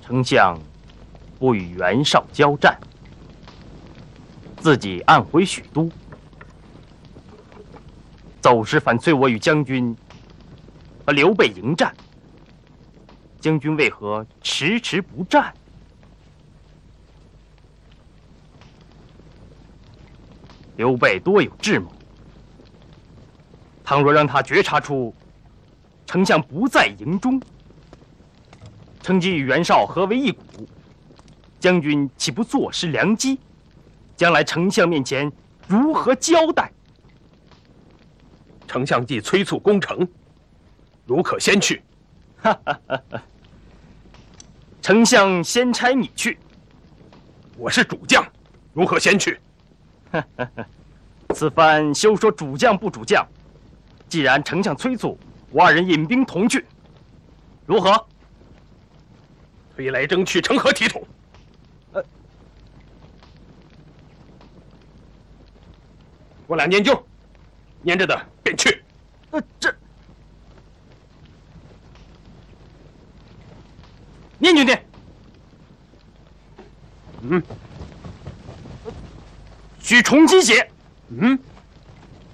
丞相不与袁绍交战，自己暗回许都，走时反催我与将军和刘备迎战。将军为何迟迟不战？刘备多有智谋，倘若让他觉察出丞相不在营中，趁机与袁绍合为一股，将军岂不坐失良机？将来丞相面前如何交代？ 丞相既催促攻城，如可先去？ 丞相先差你去。 我是主将，如何先去？ 此番休说主将不主将，既然丞相催促，我二人引兵同去，如何？ 推来征去，成何体统？我俩念旧，粘着的便去。 念就念。许重新写。